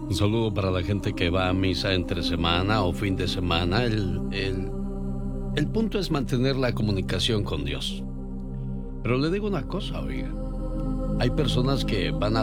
Un saludo para la gente que va a misa entre semana o fin de semana. El punto es mantener la comunicación con Dios. Pero le digo una cosa, oiga. Hay personas que van a